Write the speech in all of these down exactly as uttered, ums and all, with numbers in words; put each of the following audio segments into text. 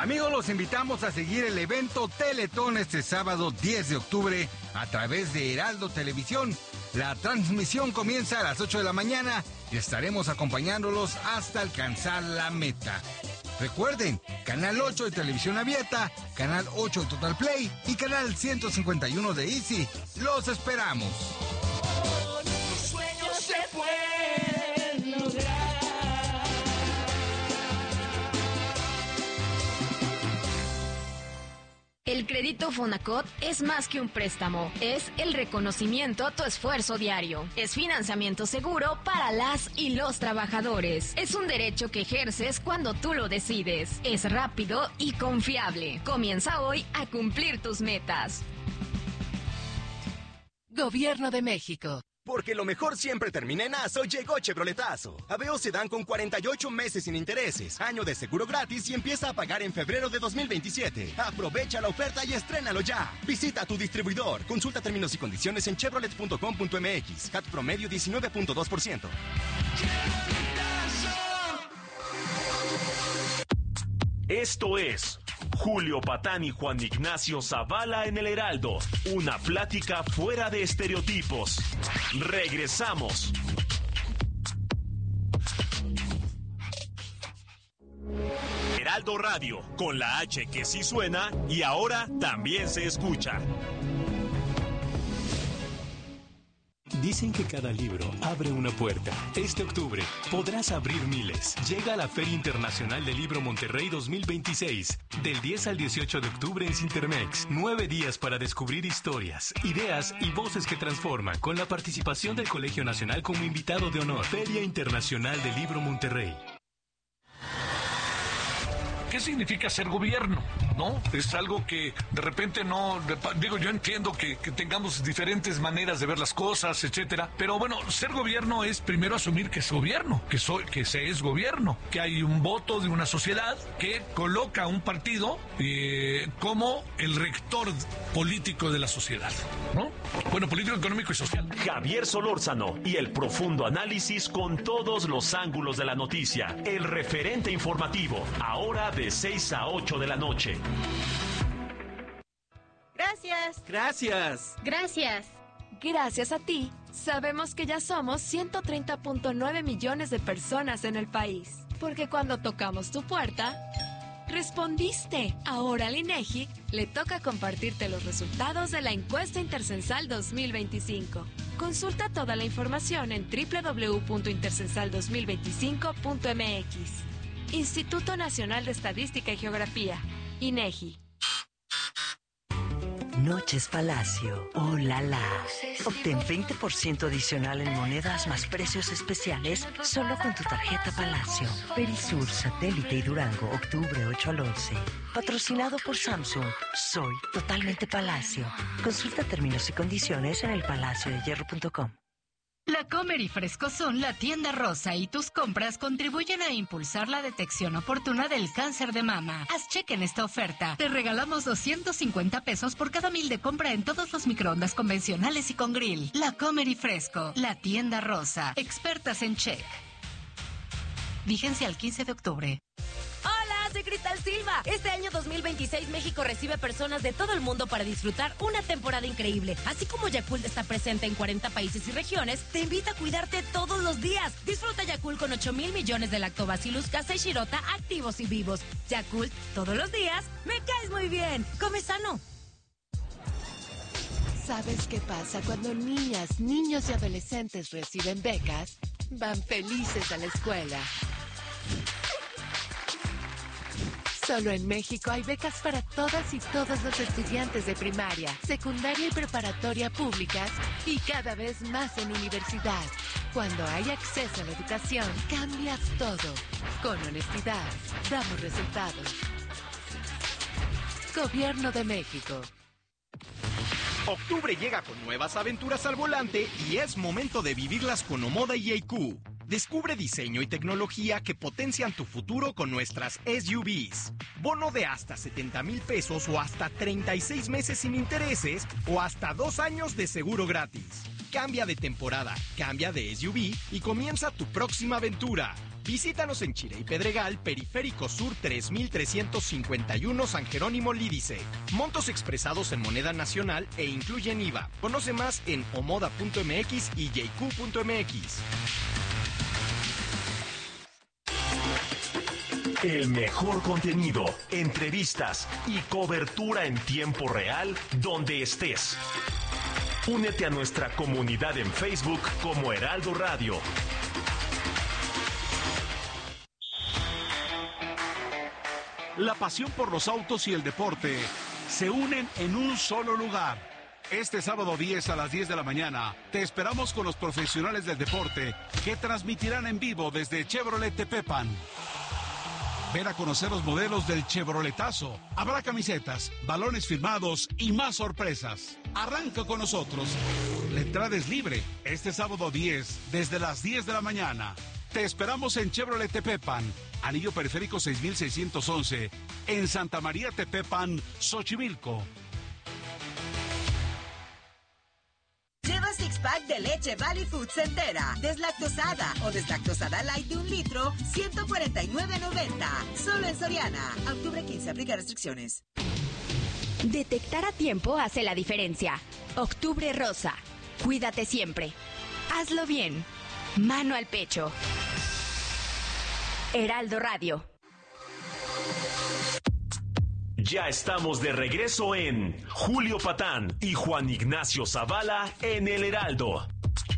Amigos, los invitamos a seguir el evento Teletón este sábado diez de octubre a través de Heraldo Televisión. La transmisión comienza a las ocho de la mañana y estaremos acompañándolos hasta alcanzar la meta. Recuerden, Canal ocho de Televisión Abierta, Canal ocho de Total Play y Canal ciento cincuenta y uno de Easy. ¡Los esperamos! Los sueños se pueden lograr. El crédito Fonacot es más que un préstamo, es el reconocimiento a tu esfuerzo diario. Es financiamiento seguro para las y los trabajadores. Es un derecho que ejerces cuando tú lo decides. Es rápido y confiable. Comienza hoy a cumplir tus metas. Gobierno de México. Porque lo mejor siempre termina en Aso, llegó Chevroletazo. Aveo Sedán con cuarenta y ocho meses sin intereses, año de seguro gratis y empieza a pagar en febrero de dos mil veintisiete. Aprovecha la oferta y estrénalo ya. Visita a tu distribuidor. Consulta términos y condiciones en chevrolet punto com punto m x. C A T promedio diecinueve punto dos por ciento. Esto es Julio Patán y Juan Ignacio Zavala en el Heraldo. Una plática fuera de estereotipos. Regresamos. Heraldo Radio, con la H que sí suena y ahora también se escucha. Dicen que cada libro abre una puerta. Este octubre podrás abrir miles. Llega a la Feria Internacional del Libro Monterrey dos mil veintiséis. Del diez al dieciocho de octubre en Cintermex. Nueve días para descubrir historias, ideas y voces que transforman, con la participación del Colegio Nacional como invitado de honor. Feria Internacional del Libro Monterrey. ¿Qué significa ser gobierno? ¿No? Es algo que de repente no... Digo, yo entiendo que, que tengamos diferentes maneras de ver las cosas, etcétera, pero bueno, ser gobierno es primero asumir que es gobierno, que, soy, que se es gobierno, que hay un voto de una sociedad que coloca a un partido eh, como el rector político de la sociedad, ¿no? Bueno, político, económico y social. Javier Solórzano y el profundo análisis con todos los ángulos de la noticia. El referente informativo, ahora de seis a ocho de la noche. Gracias. Gracias. Gracias. Gracias a ti, sabemos que ya somos ciento treinta punto nueve millones de personas en el país. Porque cuando tocamos tu puerta, respondiste. Ahora al INEGI le toca compartirte los resultados de la encuesta intercensal dos mil veinticinco. Consulta toda la información en doble u doble u doble u punto intercensal dos mil veinticinco punto m x. Instituto Nacional de Estadística y Geografía, INEGI. Noches Palacio. ¡Oh, la, la! Obtén veinte por ciento adicional en monedas más precios especiales solo con tu tarjeta Palacio. Perisur, Satélite y Durango, octubre ocho al once. Patrocinado por Samsung. Soy totalmente Palacio. Consulta términos y condiciones en el palacio de hierro punto com. La Comer y Fresco son la tienda rosa y tus compras contribuyen a impulsar la detección oportuna del cáncer de mama. Haz cheque en esta oferta. Te regalamos doscientos cincuenta pesos por cada mil de compra en todos los microondas convencionales y con grill. La Comer y Fresco, la tienda rosa. Expertas en check. Vigencia al quince de octubre. Soy Cristal Silva. Este año dos mil veintiséis México recibe personas de todo el mundo para disfrutar una temporada increíble. Así como Yakult está presente en cuarenta países y regiones, te invita a cuidarte todos los días. Disfruta Yakult con ocho mil millones de lactobacillus casei shirota activos y vivos. Yakult, todos los días, me caes muy bien. Come sano. ¿Sabes qué pasa cuando niñas, niños y adolescentes reciben becas? Van felices a la escuela. Solo en México hay becas para todas y todos los estudiantes de primaria, secundaria y preparatoria públicas y cada vez más en universidad. Cuando hay acceso a la educación, cambia todo. Con honestidad, damos resultados. Gobierno de México. Octubre llega con nuevas aventuras al volante y es momento de vivirlas con Omoda y A Q. Descubre diseño y tecnología que potencian tu futuro con nuestras S U Vs. Bono de hasta setenta mil pesos o hasta treinta y seis meses sin intereses o hasta dos años de seguro gratis. Cambia de temporada, cambia de S U V y comienza tu próxima aventura. Visítanos en Chile y Pedregal, Periférico Sur tres mil trescientos cincuenta y uno San Jerónimo Lídice. Montos expresados en moneda nacional e incluyen I V A. Conoce más en omoda punto m x y j q punto m x. El mejor contenido, entrevistas y cobertura en tiempo real donde estés. Únete a nuestra comunidad en Facebook como Heraldo Radio. La pasión por los autos y el deporte se unen en un solo lugar. Este sábado diez a las diez de la mañana te esperamos con los profesionales del deporte que transmitirán en vivo desde Chevrolet Tepepan. Ven a conocer los modelos del Chevroletazo. Habrá camisetas, balones firmados y más sorpresas. Arranca con nosotros. La entrada es libre. Este sábado diez, desde las diez de la mañana. Te esperamos en Chevrolet Tepepan, Anillo Periférico seis mil seiscientos once, en Santa María Tepepan, Xochimilco. Lleva six pack de leche Valley Foods entera, deslactosada o deslactosada light de un litro, ciento cuarenta y nueve noventa. Solo en Soriana. Octubre quince, aplica restricciones. Detectar a tiempo hace la diferencia. Octubre rosa. Cuídate siempre. Hazlo bien. Mano al pecho. Heraldo Radio. Ya estamos de regreso en Julio Patán y Juan Ignacio Zavala en El Heraldo.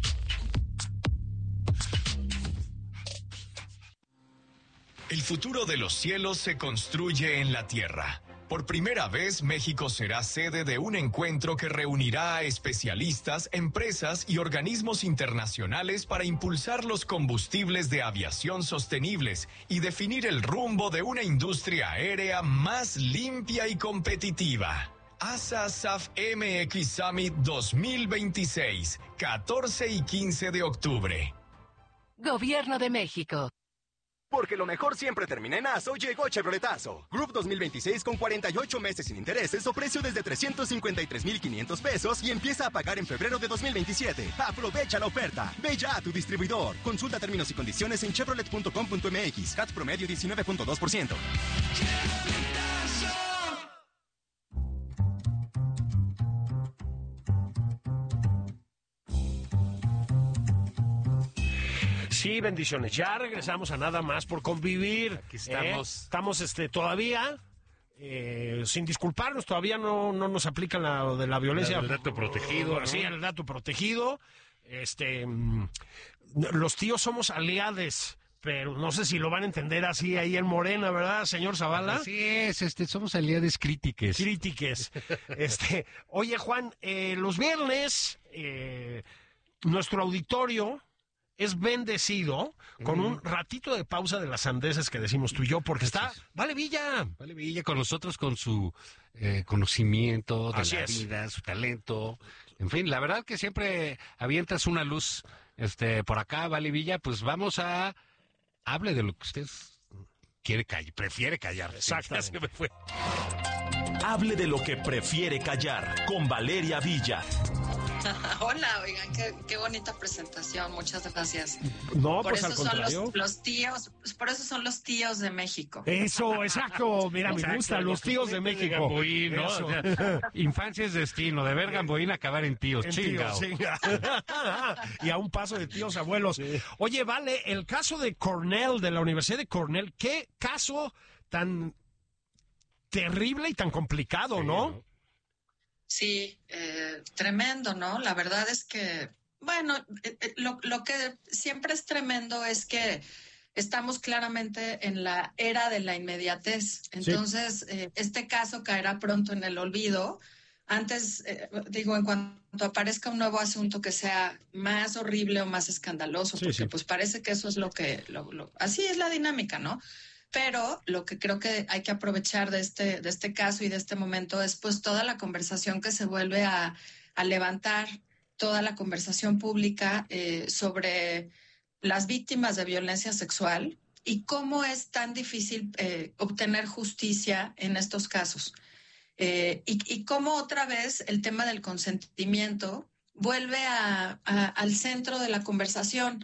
El futuro de los cielos se construye en la tierra. Por primera vez, México será sede de un encuentro que reunirá a especialistas, empresas y organismos internacionales para impulsar los combustibles de aviación sostenibles y definir el rumbo de una industria aérea más limpia y competitiva. ASA S A F M X Summit dos mil veintiséis, catorce y quince de octubre. Gobierno de México. Porque lo mejor siempre termina en Aso, llegó Chevroletazo. Group dos mil veintiséis con cuarenta y ocho meses sin intereses o precio desde trescientos cincuenta y tres mil quinientos pesos y empieza a pagar en febrero de dos mil veintisiete. Aprovecha la oferta. Ve ya a tu distribuidor. Consulta términos y condiciones en chevrolet punto com punto m x. C A T promedio diecinueve punto dos por ciento. Sí, bendiciones. Ya regresamos a Nada Más por Convivir. Aquí estamos. ¿eh? Estamos este, todavía, eh, sin disculparnos, todavía no, no nos aplican la de la violencia. El dato protegido, ¿no? Sí, el dato protegido. Este, mm, los tíos somos aliades, pero no sé si lo van a entender así ahí en Morena, ¿verdad, señor Zavala? Así es, este, somos aliades crítiques. Crítiques. Este, oye, Juan, eh, los viernes, eh, nuestro auditorio es bendecido con mm. un ratito de pausa de las sandeces que decimos tú y yo, porque está Vale Villa. Vale Villa con nosotros, con su eh, conocimiento de Así la es. vida, su talento. En fin, la verdad que siempre avientas una luz este, por acá, Vale Villa. Pues vamos a... Hable de lo que usted quiere callar, prefiere callar. Exactamente. Sí, ya se me fue. Hable de lo que prefiere callar con Valeria Villa. Hola, oigan, qué, qué bonita presentación, muchas gracias. No, por pues eso al son contrario. los, los tíos, por eso son los tíos de México. Eso, exacto, mira, Exacto, me gusta, los tíos de México. Gamboín, ¿no? Eso. O sea, infancia es destino, de ver Gamboín acabar en tíos, En chingao. tíos, chinga. Y a un paso de tíos abuelos. Sí. Oye, vale, el caso de Cornell, de la Universidad de Cornell, qué caso tan terrible y tan complicado, sí, ¿no? ¿no? Sí, eh, tremendo, ¿no? La verdad es que, bueno, eh, lo, lo que siempre es tremendo es que estamos claramente en la era de la inmediatez. Entonces, sí. eh, este caso caerá pronto en el olvido. Antes, eh, digo, en cuanto aparezca un nuevo asunto que sea más horrible o más escandaloso, sí, porque sí. pues parece que eso es lo que, lo, lo, así es la dinámica, ¿no? Pero lo que creo que hay que aprovechar de este, de este caso y de este momento es pues toda la conversación que se vuelve a, a levantar, toda la conversación pública eh, sobre las víctimas de violencia sexual y cómo es tan difícil eh, obtener justicia en estos casos. Eh, y, y cómo otra vez el tema del consentimiento vuelve a, a, al centro de la conversación.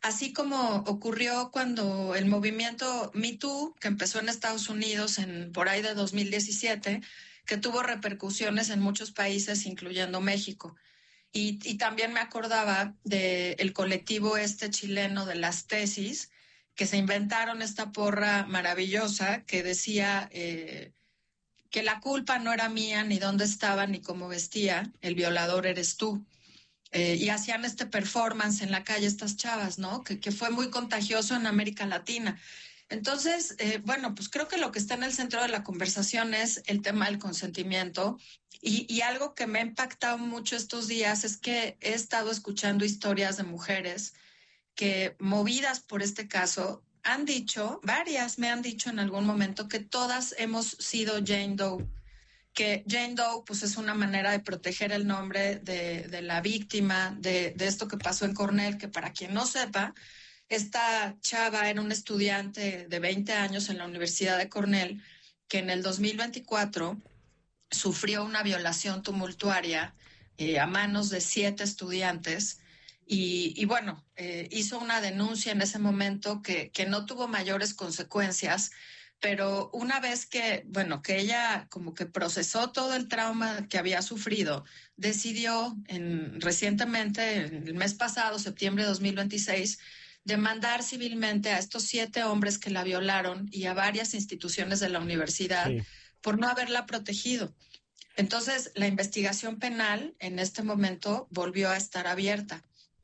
así como ocurrió cuando el movimiento Me Too, que empezó en Estados Unidos en por ahí de dos mil diecisiete, que tuvo repercusiones en muchos países, incluyendo México. Y, y también me acordaba del colectivo este chileno de las tesis, que se inventaron esta porra maravillosa que decía eh, que la culpa no era mía, ni dónde estaba, ni cómo vestía, el violador eres tú. Eh, y hacían este performance en la calle estas chavas, ¿no? Que, que fue muy contagioso en América Latina. Entonces, eh, bueno, pues creo que lo que está en el centro de la conversación es el tema del consentimiento. Y, y algo que me ha impactado mucho estos días es que he estado escuchando historias de mujeres que, movidas por este caso, han dicho, varias me han dicho en algún momento, que todas hemos sido Jane Doe. Que Jane Doe pues, es una manera de proteger el nombre de, de la víctima de, de esto que pasó en Cornell, que para quien no sepa, esta chava era una estudiante de veinte años en la Universidad de Cornell que en el dos mil veinticuatro sufrió una violación tumultuaria eh, a manos de siete estudiantes y, y bueno, eh, hizo una denuncia en ese momento que, que no tuvo mayores consecuencias, pero una vez que, bueno, que ella como que procesó todo el trauma que había sufrido, decidió en, recientemente, en el mes pasado, septiembre de dos mil veintiséis, demandar civilmente a estos siete hombres que la violaron y a varias instituciones de la universidad sí. por no haberla protegido. Entonces, la investigación penal en este momento volvió a estar abierta.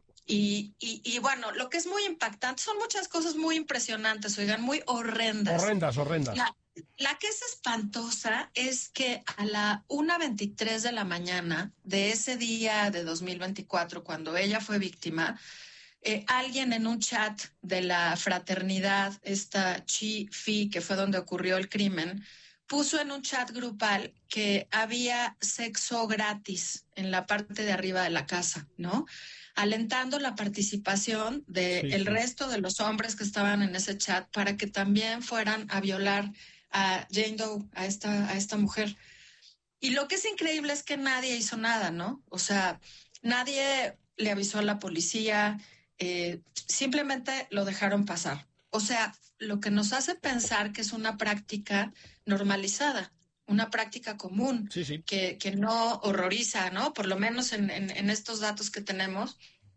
Y, y, y bueno, lo que es muy impactante, son muchas cosas muy impresionantes, oigan, muy horrendas. Horrendas, horrendas. La, la que es espantosa es que a la una veintitrés de la mañana de ese día de dos mil veinticuatro, cuando ella fue víctima, eh, alguien en un chat de la fraternidad, esta Chi Phi, que fue donde ocurrió el crimen, puso en un chat grupal que había sexo gratis en la parte de arriba de la casa, ¿no? Alentando la participación del sí, sí. resto de los hombres que estaban en ese chat para que también fueran a violar a Jane Doe, a esta, a esta mujer. Y lo que es increíble es que nadie hizo nada, ¿no? O sea, nadie le avisó a la policía, eh, simplemente lo dejaron pasar. O sea, lo que nos hace pensar que es una práctica normalizada, una práctica común, sí, sí. Que, que no horroriza, ¿no? Por lo menos en, en, en estos datos que tenemos.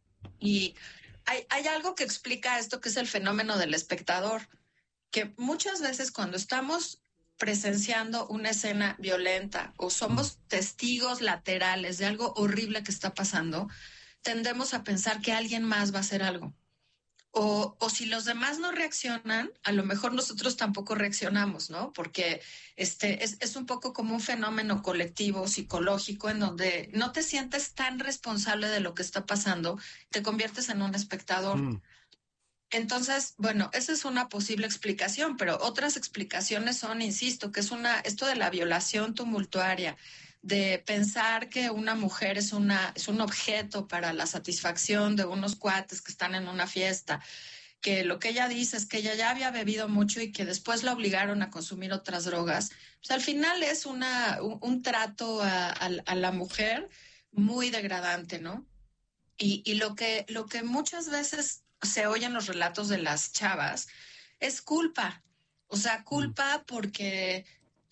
Y hay, hay algo que explica esto, que es el fenómeno del espectador, que muchas veces cuando estamos presenciando una escena violenta o somos testigos laterales de algo horrible que está pasando, tendemos a pensar que alguien más va a hacer algo. O, o si los demás no reaccionan, a lo mejor nosotros tampoco reaccionamos, ¿no? Porque este es, es un poco como un fenómeno colectivo, psicológico, en donde no te sientes tan responsable de lo que está pasando, te conviertes en un espectador. Mm. Entonces, bueno, esa es una posible explicación, pero otras explicaciones son, insisto, que es una esto de la violación tumultuaria, de pensar que una mujer es, una, es un objeto para la satisfacción de unos cuates que están en una fiesta, que lo que ella dice es que ella ya había bebido mucho y que después la obligaron a consumir otras drogas. Pues al final es una, un, un trato a, a, a la mujer muy degradante, ¿no? Y, y lo que, lo que muchas veces se oye en los relatos de las chavas es culpa. O sea, culpa porque...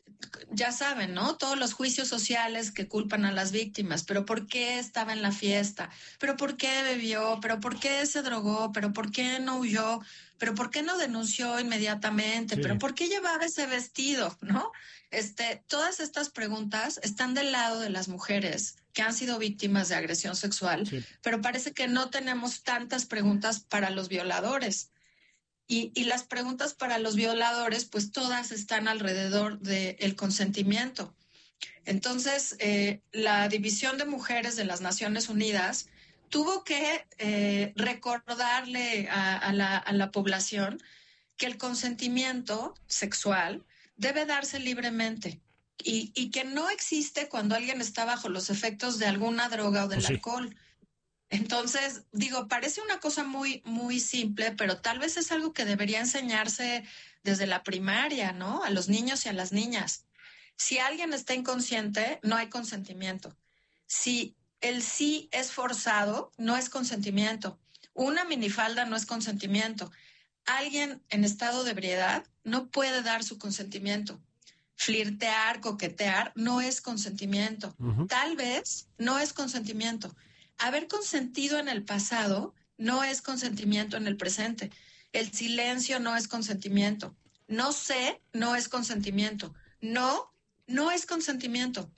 ya saben, ¿no? Todos los juicios sociales que culpan a las víctimas, pero ¿por qué estaba en la fiesta? ¿Pero por qué bebió? ¿Pero por qué se drogó? ¿Pero por qué no huyó? ¿Pero por qué no denunció inmediatamente? Sí. ¿Pero por qué llevaba ese vestido? ¿No? Este, todas estas preguntas están del lado de las mujeres que han sido víctimas de agresión sexual, sí. pero parece que no tenemos tantas preguntas para los violadores. Y, y las preguntas para los violadores, pues todas están alrededor del consentimiento. Entonces, eh, la División de Mujeres de las Naciones Unidas tuvo que eh, recordarle a, a, la, a la población que el consentimiento sexual debe darse libremente y, y que no existe cuando alguien está bajo los efectos de alguna droga o del sí. alcohol. Entonces, digo, parece una cosa muy, muy simple, pero tal vez es algo que debería enseñarse desde la primaria, ¿no? A los niños y a las niñas. Si alguien está inconsciente, no hay consentimiento. Si el sí es forzado, no es consentimiento. Una minifalda no es consentimiento. Alguien en estado de ebriedad no puede dar su consentimiento. Flirtear, coquetear, no es consentimiento. Uh-huh. Tal vez no es consentimiento. Haber consentido en el pasado no es consentimiento en el presente. El silencio no es consentimiento. No sé, no es consentimiento. No, no es consentimiento.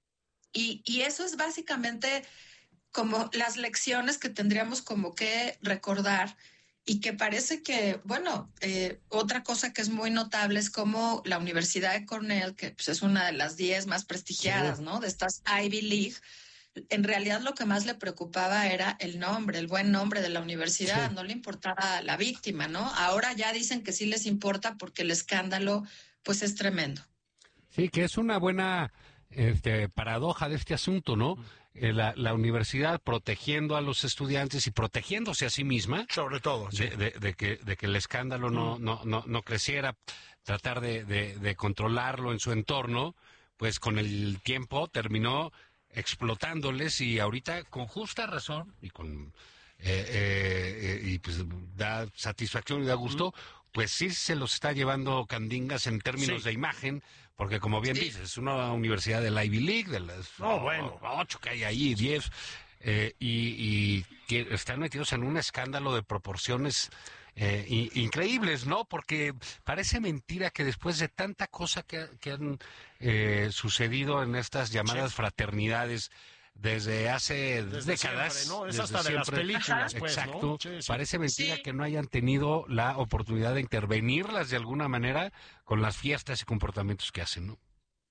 Y, y eso es básicamente como las lecciones que tendríamos como que recordar. Y que parece que, bueno, eh, otra cosa que es muy notable es como la Universidad de Cornell, que pues, es una de las diez más prestigiadas, sí. ¿no? De estas Ivy League, en realidad lo que más le preocupaba era el nombre, el buen nombre de la universidad, sí. No le importaba la víctima, ¿no? Ahora ya dicen que sí les importa porque el escándalo, pues, es tremendo. Sí, que es una buena este, paradoja de este asunto, ¿no? Eh, la, la universidad protegiendo a los estudiantes y protegiéndose a sí misma. Sobre todo, sí. de, de, de, que, de que el escándalo no, no, no, no creciera, tratar de, de, de controlarlo en su entorno, pues con el tiempo terminó explotándoles y ahorita con justa razón y con eh, eh, y pues da satisfacción y da gusto, pues sí se los está llevando candingas en términos sí. de imagen. Porque como bien sí. dices, es una universidad de la Ivy League, de las oh, bueno. ocho que hay ahí, diez, eh, y, y que están metidos en un escándalo de proporciones eh, y, increíbles, ¿no? Porque parece mentira que después de tanta cosa que, que han eh, sucedido en estas llamadas sí. fraternidades, desde hace desde décadas. Siempre, ¿no? Es desde hasta siempre. de las películas, pues, exacto. ¿no? Sí, sí. Parece mentira sí. que no hayan tenido la oportunidad de intervenirlas de alguna manera con las fiestas y comportamientos que hacen, ¿no?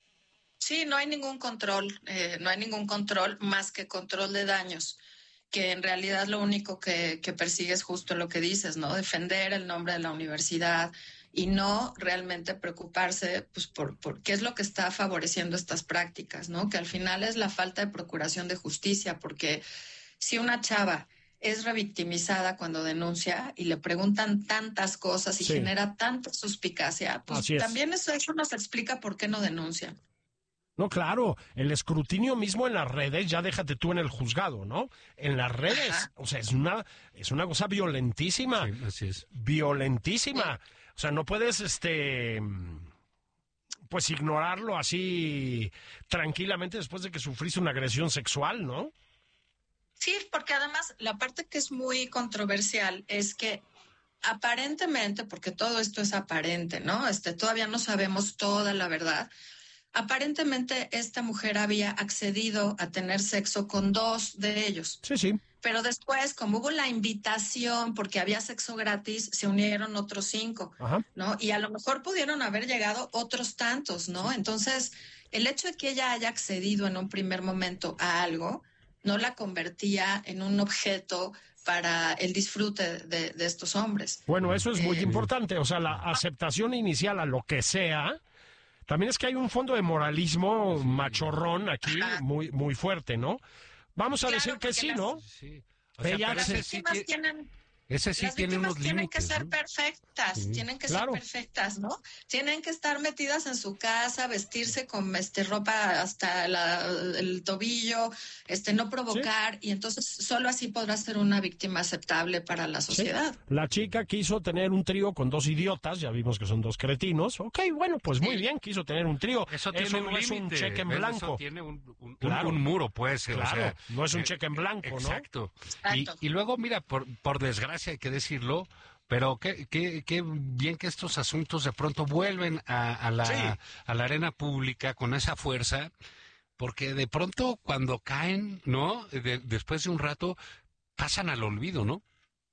Sí, no hay ningún control, eh, no hay ningún control más que control de daños, que en realidad lo único que, que persigue es justo lo que dices, ¿no? Defender el nombre de la universidad y no realmente preocuparse pues, por, por qué es lo que está favoreciendo estas prácticas, ¿no? Que al final es la falta de procuración de justicia, porque si una chava es revictimizada cuando denuncia y le preguntan tantas cosas y sí. genera tanta suspicacia, pues también eso, eso nos explica por qué no denuncian. No, claro, el escrutinio mismo en las redes, ya déjate tú en el juzgado, ¿no? En las redes, Ajá. o sea, es una, es una cosa violentísima. Sí, así es. Violentísima. Sí. O sea, no puedes, este, pues ignorarlo así tranquilamente después de que sufriste una agresión sexual, ¿no? Sí, porque además la parte que es muy controversial es que aparentemente, porque todo esto es aparente, ¿no? Este, todavía no sabemos toda la verdad. Aparentemente esta mujer había accedido a tener sexo con dos de ellos. Sí, sí. Pero después, como hubo la invitación, porque había sexo gratis, se unieron otros cinco, Ajá. ¿no? Y a lo mejor pudieron haber llegado otros tantos, ¿no? Entonces, el hecho de que ella haya accedido en un primer momento a algo, no la convertía en un objeto para el disfrute de, de estos hombres. Bueno, eso es muy eh, importante. O sea, la aceptación inicial a lo que sea. También es que hay un fondo de moralismo machorrón aquí muy, muy fuerte, ¿no? Vamos a claro, decir que sí, las... ¿no? Sí. O sea, Ella, las ese víctimas sí tienen... Ese sí las tiene víctimas unos tienen límites, que ser ¿no? perfectas, Sí. tienen que Claro. ser perfectas, ¿no? Tienen que estar metidas en su casa, vestirse con este ropa hasta la, el tobillo, este no provocar, sí. y entonces solo así podrá ser una víctima aceptable para la sociedad. Sí. La chica quiso tener un trío con dos idiotas, ya vimos que son dos cretinos. Ok, bueno, pues muy sí. bien, quiso tener un trío. Eso, tiene eso un no es un cheque en blanco. Eso tiene un, un, claro. un, un muro, pues. Claro, o sea, no es un eh, cheque en blanco, exacto. ¿no? Exacto. Y, y luego, mira, por, por desgracia hay que decirlo, pero qué, qué, qué bien que estos asuntos de pronto vuelven a, a, la, sí. a la arena pública con esa fuerza, porque de pronto cuando caen, ¿no? De, después de un rato, pasan al olvido, ¿no?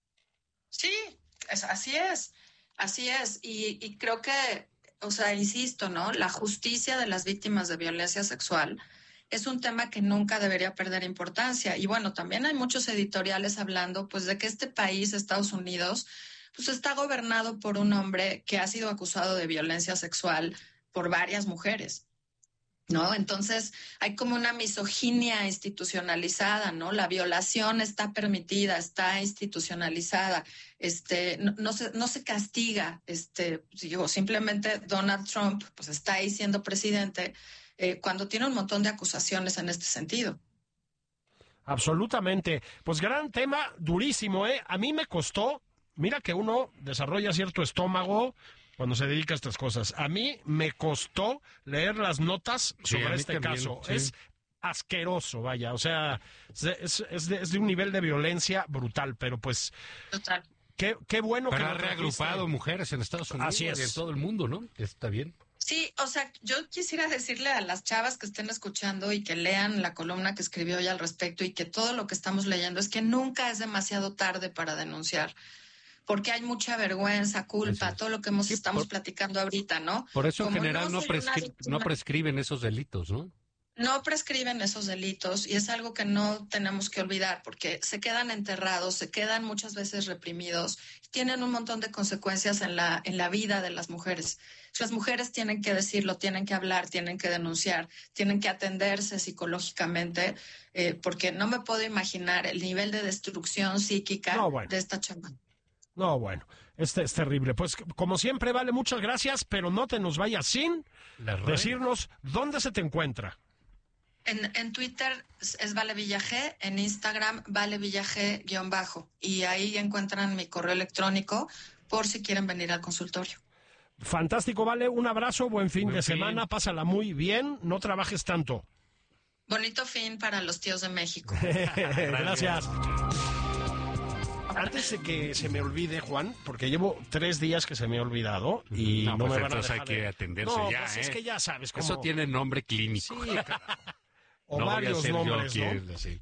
Sí, es, así es, así es. Y, y creo que, o sea, insisto, ¿no? La justicia de las víctimas de violencia sexual es un tema que nunca debería perder importancia. Y bueno, también hay muchos editoriales hablando pues de que este país, Estados Unidos, pues está gobernado por un hombre que ha sido acusado de violencia sexual por varias mujeres, ¿no? Entonces hay como una misoginia institucionalizada, ¿no? La violación está permitida, está institucionalizada, este, no, no se, no se castiga, este, digo, simplemente Donald Trump pues está ahí siendo presidente, Eh, cuando tiene un montón de acusaciones en este sentido. Absolutamente. Pues gran tema, durísimo, ¿eh? A mí me costó, mira que uno desarrolla cierto estómago cuando se dedica a estas cosas. A mí me costó leer las notas Sí, a sobre mí este también, caso. sí. Es asqueroso, vaya. O sea, es, es, de, es de un nivel de violencia brutal, pero pues... Total. Qué, qué bueno Pero que ha lo reagrupado trajiste. mujeres en Estados Unidos Así es. y en todo el mundo, ¿no? Está bien. Sí, o sea, yo quisiera decirle a las chavas que estén escuchando y que lean la columna que escribió ella al respecto y que todo lo que estamos leyendo es que nunca es demasiado tarde para denunciar, porque hay mucha vergüenza, culpa, todo lo que hemos, estamos por- platicando ahorita, ¿no? Por eso en Como general no, soy una prescri- víctima- no prescriben esos delitos, ¿no? No prescriben esos delitos y es algo que no tenemos que olvidar porque se quedan enterrados, se quedan muchas veces reprimidos, tienen un montón de consecuencias en la, en la vida de las mujeres. Las mujeres tienen que decirlo, tienen que hablar, tienen que denunciar, tienen que atenderse psicológicamente, eh, porque no me puedo imaginar el nivel de destrucción psíquica No, bueno. de esta chama. No, bueno, este es terrible. Pues como siempre, Vale, muchas gracias, pero no te nos vayas sin Las redes. decirnos dónde se te encuentra. En, en Twitter es es Vale Villagé, en Instagram Vale Villagé guión bajo y ahí encuentran mi correo electrónico por si quieren venir al consultorio. Fantástico, Vale, un abrazo, buen fin Buen de fin. semana, pásala muy bien, no trabajes tanto. Bonito fin para los tíos de México. Gracias. Antes de que se me olvide, Juan, porque llevo tres días que se me ha olvidado y no, no, pues me van a entonces dejar hay que de- atenderse No, ya, pues ¿eh? es que ya sabes cómo... Eso tiene nombre clínico. Sí, o No voy a varios ser yo nombres, ¿no? quien- sí.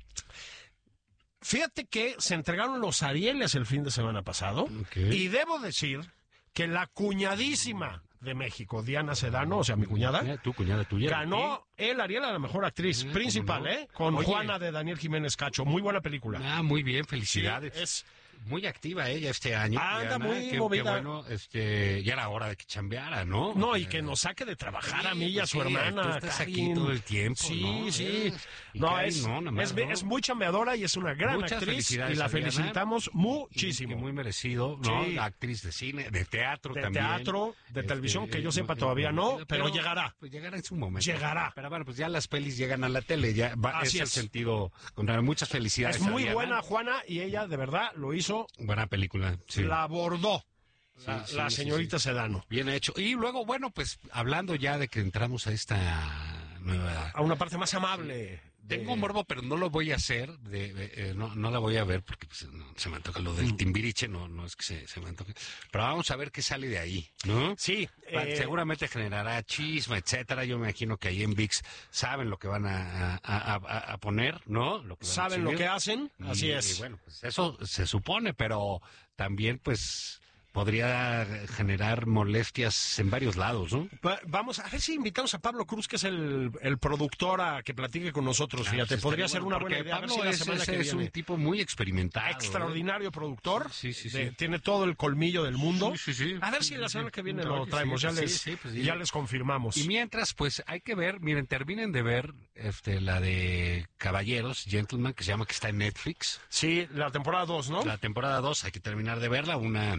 Fíjate que se entregaron los Arieles el fin de semana pasado y debo decir que la cuñadísima de México, Diana Sedano, o sea, mi cuñada, Eh, tu cuñada tuya. ganó el Ariel a la mejor actriz Eh, principal, ¿cómo no? ¿eh? Con Oye. Juana de Daniel Jiménez Cacho. Muy buena película. Ah, muy bien, felicidades. Sí, es muy activa ella este año. Anda Diana, muy qué- qué movida. bueno, este, ya era hora de que chambeara, ¿no? No, y que nos saque de trabajar a mí y a pues su sí, hermana. tú estás aquí Karin. todo el tiempo, Sí, ¿no? sí. Eh, y No, Karin, es, no, nada más, es, ¿no? es muy chambeadora y es una gran Muchas actriz y felicidades la a Diana. felicitamos muchísimo. Y muy merecido, ¿no? Sí. La actriz de cine, de teatro De también. teatro, de Este, televisión, que yo sepa muy- todavía muy no, conocida, pero llegará. Pues llegará en su momento. Llegará. Pero bueno, pues ya las pelis llegan a la tele, ya va, Así es el es. sentido contrario. Muchas felicidades. Es muy a Diana. buena Juana y ella de verdad lo hizo, Buena película, sí. la abordó. La, Sí, la sí, señorita sí, sí. Sedano. Bien hecho. Y luego, bueno, pues hablando ya de que entramos a esta nueva... A una parte más amable. de- Tengo un morbo, pero no lo voy a hacer, de, de- eh, no, no la voy a ver porque pues, no, se me antoja lo Mm. del Timbiriche, no, no es que se, se me antoje. Pero vamos a ver qué sale de ahí, ¿no? Sí. Va- eh, Seguramente generará chisme, etcétera. Yo me imagino que ahí en V I X saben lo que van a, a- a- a- a poner, ¿no? Lo que van a saben lo exhibir. que hacen, así Y- es. Y bueno, pues eso se supone, pero también pues podría generar molestias en varios lados, ¿no? Va- Vamos a ver si invitamos a Pablo Cruz, que es el, el productor, a que platique con nosotros. Ah, Fíjate, pues podría estaría ser bueno, una buena porque idea. A ver Pablo si la es, semana es- que es viene. un tipo muy experimentado. ¿eh? Extraordinario productor. Sí, sí, sí. de- tiene todo el colmillo del mundo. Sí, sí, sí. A ver si la semana que viene No, lo que traemos. sí, ya sí, les, sí, pues sí. ya les confirmamos. Y mientras, pues hay que ver, miren, terminen de ver este la de Caballeros, Gentleman, que se llama, que está en Netflix. Sí, la temporada dos, ¿no? La temporada dos, hay que terminar de verla. Una,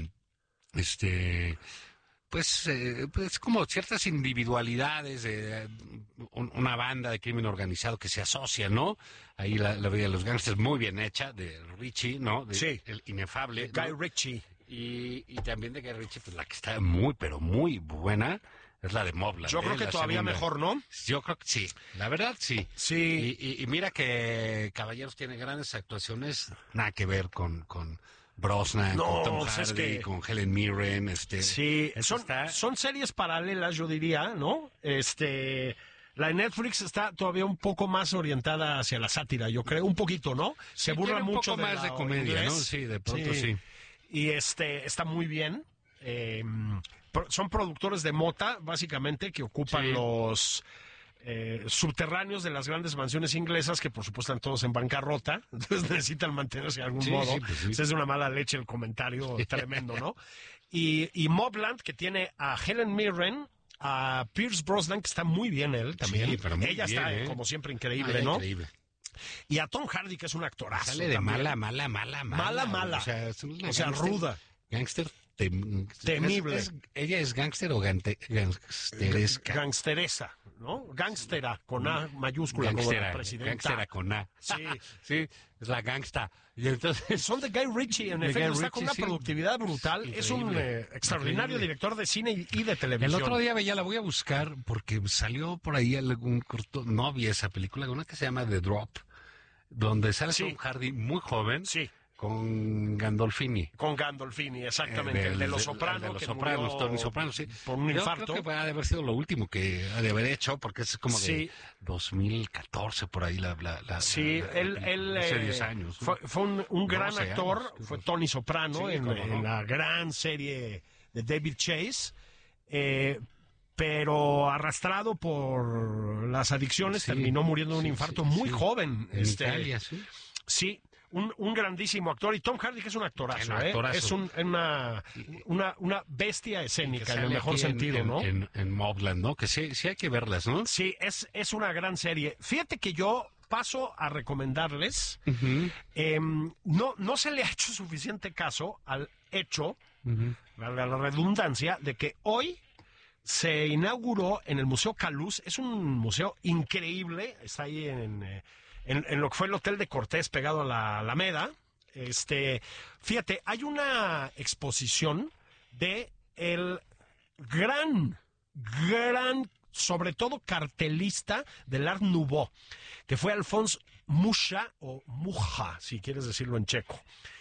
este, pues, eh, pues como ciertas individualidades de eh, un- una banda de crimen organizado que se asocia, ¿no? Ahí la, la vida de los gangsters muy bien hecha, de Richie, ¿no? De, Sí. El inefable. Guy ¿no? Ritchie. Y, y también de Guy Ritchie, pues la que está muy, pero muy buena es la de Mobland. Yo creo ¿eh? que La todavía segunda. mejor, ¿no? Yo creo que sí, la verdad sí. Sí. Y, y- y mira que Caballeros tiene grandes actuaciones, nada que ver con, con Brosnan, No, con Tom pues es Hardy, que- con Helen Mirren, este. Sí, eso son, está- son series paralelas, yo diría, ¿no? Este, la de Netflix está todavía un poco más orientada hacia la sátira, yo creo, un poquito, ¿no? Se Sí, burla tiene un mucho poco de más la de comedia, inglés. ¿no? Sí, de pronto sí. Y este, está muy bien. Eh, pro- son productores de mota, básicamente, que ocupan Sí. los eh, subterráneos de las grandes mansiones inglesas, que por supuesto están todos en bancarrota, entonces necesitan mantenerse de algún Sí, modo. sí, pues sí. Es de una mala leche el comentario tremendo, ¿no? Y, y Mobland, que tiene a Helen Mirren, a Pierce Brosnan, que está muy bien él también. Sí, pero muy Ella bien, está, ¿eh? como siempre, increíble, Ah, ¿no? Increíble. Y a Tom Hardy, que es un actorazo. Sale de también. mala, mala, mala, mala. Mala, mala. O sea, es una O sea, gángster- ruda. Gángster tem- Temible. es- es- ¿Ella es gángster o gante- gangsteresca? Gangsteresa. ¿no? Gángstera, con A mayúscula, como la presidenta. Gángstera con A. Sí. Sí, es la gangsta. Y entonces... Son de Guy Ritchie, en de efecto, Guy está Ritchie, con una sí. productividad brutal. Increíble, es un eh, extraordinario increíble. director de cine y, y de televisión. El otro día veía, la voy a buscar, porque salió por ahí algún corto, no vi esa película, una que se llama The Drop, donde sale Sí. Tom Hardy muy joven, sí. con Gandolfini. Con Gandolfini, exactamente, Eh, el de del- Los del- Sopranos. de Los que Sopranos, murió Tony Soprano, sí. Por un Yo infarto. creo que ha de haber sido lo último que ha de haber hecho, porque es como de Sí. dos mil catorce por ahí la... la, la Sí, la- la él, película. él Hace eh, diez años. ¿no? fue, fue un, un gran doce actor, años. fue Tony Soprano Sí, en, cómo no. en la gran serie de David Chase, eh, pero arrastrado por las adicciones Sí, terminó muriendo de un sí, infarto sí, muy sí. joven. En este, Italia, sí. Sí, un, un grandísimo actor. Y Tom Hardy, que es un actorazo, Un ¿eh? actorazo. Es un- una, una, una bestia Que escénica, en el sale mejor aquí en- sentido, en, ¿no? En, en Mobland, ¿no? Que sí, sí hay que verlas, ¿no? Sí, es, es una gran serie. Fíjate que yo paso a recomendarles. eh, no, no se le ha hecho suficiente caso al hecho, valga la redundancia, de que hoy se inauguró en el Museo Caluz. Es un museo increíble. Está ahí en, eh, en, en lo que fue el Hotel de Cortés, pegado a la Alameda. Este, fíjate, hay una exposición de el gran, gran, sobre todo cartelista del Art Nouveau, que fue Alphonse Mucha, o Mucha, si quieres decirlo en checo.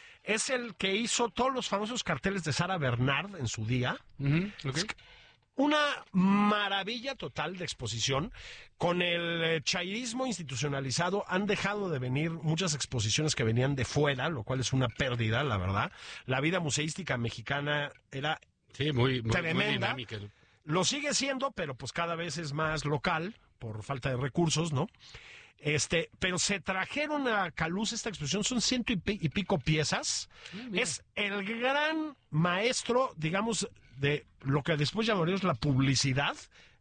Es el que hizo todos los famosos carteles de Sara Bernard en su día. Es una maravilla total de exposición. Con el eh, chairismo institucionalizado han dejado de venir muchas exposiciones que venían de fuera, lo cual es una pérdida, la verdad. La vida museística mexicana era Sí, muy, muy, muy tremenda. dinámica. Lo sigue siendo, pero pues cada vez es más local por falta de recursos, ¿no? Este, pero se trajeron a Caluz esta exposición, son ciento y, pi- y pico piezas. Es el gran maestro, digamos, de lo que después llamaríamos la publicidad,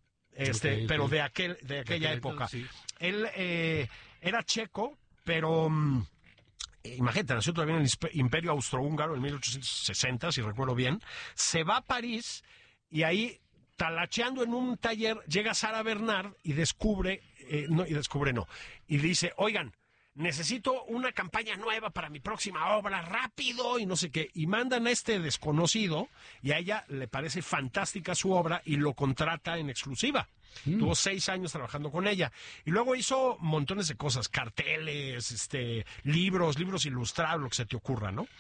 este, Ok, pero ok. de aquel, de aquella aquel época. entonces, Él eh, era checo, pero mm, imagínate, nació todavía en el ispe- Imperio Austrohúngaro en mil ochocientos sesenta, si recuerdo bien. Se va a París y ahí, talacheando en un taller, llega Sara Bernard y descubre, eh, no, y descubre no, y dice, oigan, necesito una campaña nueva para mi próxima obra, rápido, y no sé qué. Y mandan a este desconocido, y a ella le parece fantástica su obra, y lo contrata en exclusiva. Tuvo seis años trabajando con ella. Y luego hizo montones de cosas, carteles, este, libros, libros ilustrados, lo que se te ocurra, ¿no?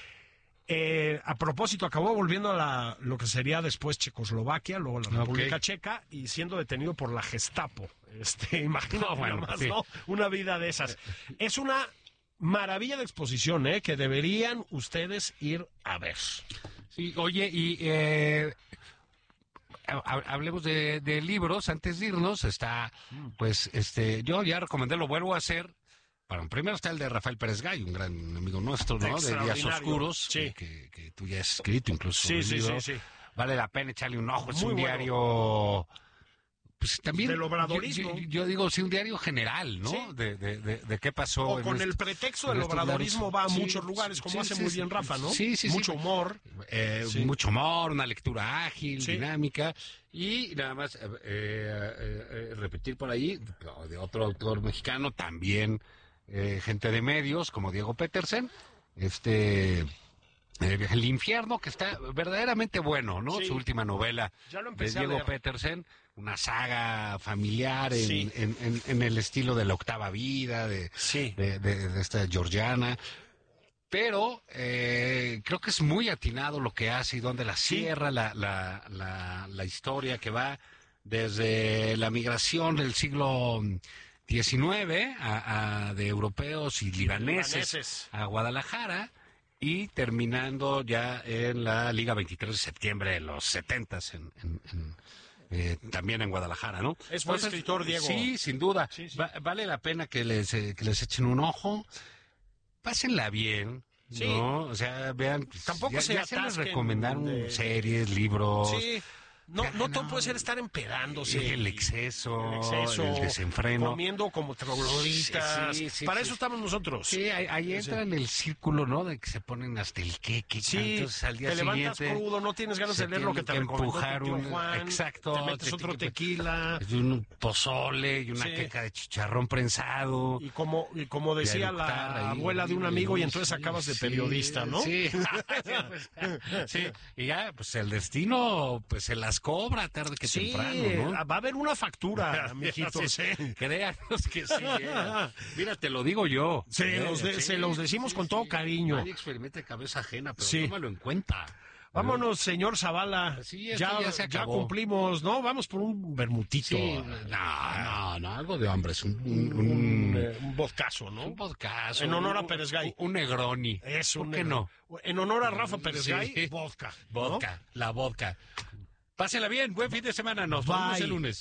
Eh, a propósito, acabó volviendo a la, lo que sería después Checoslovaquia, luego la República Ok. Checa, y siendo detenido por la Gestapo. Este, imagínate No, bueno, nada más, sí. ¿no? Una vida de esas. Es una maravilla de exposición, ¿eh? Que deberían ustedes ir a ver. Sí, oye, y eh, ha- hablemos de, de libros. Antes de irnos, está, pues, este, yo ya recomendé, lo vuelvo a hacer. Bueno, primero está el de Rafael Pérez Gay, un gran amigo nuestro, ¿no? De Días Extraordinario. Oscuros, Sí. que, que tú ya has escrito incluso. Sí, el sí, libro. sí, sí. Vale la pena echarle un ojo. Es Muy un bueno. diario, pues también. Del obradorismo. Yo, yo- yo digo, sí, un diario general, ¿no? Sí. De, de, de, de qué pasó. O en con este- el pretexto en del estos obradorismo lares. va a Sí, muchos lugares, como sí, hace sí, muy sí. bien Rafa, ¿no? Sí, sí, sí. Mucho humor. Eh, Sí. Mucho humor, una lectura ágil, Sí. dinámica. Y nada más eh, eh, eh, repetir por ahí, de otro autor mexicano, también eh, gente de medios, como Diego Petersen, este... eh, El infierno, que está verdaderamente bueno, ¿no? Sí. Su última novela Ya lo de empecé a Diego leer. Petersen, una saga familiar en, Sí. en- en- en el estilo de La Octava Vida, de, de, de- de esta Georgiana. Pero eh, creo que es muy atinado lo que hace y donde la cierra la, la, la, la historia que va desde la migración del siglo diecinueve a, a- de europeos y libaneses, Libaneses. a Guadalajara y terminando ya en la Liga veintitrés de septiembre de los setentas en, en- en, eh, también en Guadalajara, ¿no? Es buen escritor, Diego. Sí, sin duda. Sí, sí. Va- vale la pena que les, eh, que les echen un ojo. Pásenla bien, Sí. ¿no? O sea, vean, pues, Tampoco ya, se ya se les atasquen recomendaron de- series, libros. Sí. No, no todo puede ser estar empedándose. El exceso, el, exceso, el desenfreno. Comiendo como trogloditas. Sí, sí, Para sí, eso sí. estamos nosotros. Sí, ahí, ahí entra en el círculo, ¿no? De que se ponen hasta el queque. Sí, entonces al día te levantas siguiente crudo, no tienes ganas se de leer lo que te tiene recomendó empujar tu tío un, Juan. exacto. Te metes te otro tiene que- tequila. Un pozole y una Sí. queca de chicharrón prensado. Y como, y como decía la eructar ahí, abuela de un horrible, amigo, y ¿no? entonces Sí, acabas de sí, periodista, ¿no? Sí. Pues, sí, y ya, pues el destino, pues se las cobra tarde que Sí, temprano, ¿no? va a haber una factura, mijitos. Sí, ¿eh? créanos que sí. eh. Mira, te lo digo yo. Se, Eh, los, de- sí, se los decimos sí, con sí. todo cariño. Nadie experimente cabeza ajena, pero Sí. tómalo en cuenta. Vámonos, señor Zavala. Sí, esto ya, ya se ya acabó. cumplimos, ¿no? Vamos por un bermutito. Sí, no, no, no, algo de hambre. Es un, un, Un, un, eh, un vodcazo, ¿no? un vodkazo, En honor a un- Pérez Gay. Un Negroni. Eso, ¿Por un qué negro. no? En honor a Rafa Pérez Sí. Gay, vodka. ¿no? Vodka, la vodka. Pásela bien, buen fin de semana. Nos vemos Bye. el lunes.